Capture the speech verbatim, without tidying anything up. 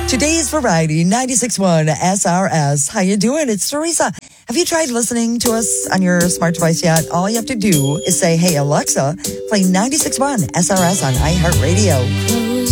Today's variety, ninety-six point one S R S. How you doing? It's Teresa. Have you tried listening to us on your smart device yet? All you have to do is say, hey, Alexa, play ninety-six point one S R S on iHeartRadio.